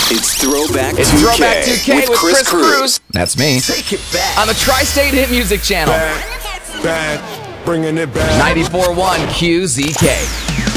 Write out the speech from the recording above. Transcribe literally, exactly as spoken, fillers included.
It's Throwback It's two K, Throwback two K with, with Chris, Chris Cruz. Cruz. That's me. Take it back. On the Tri-State Hit Music Channel. Back, back, bringing it back. ninety-four point one Q Z K.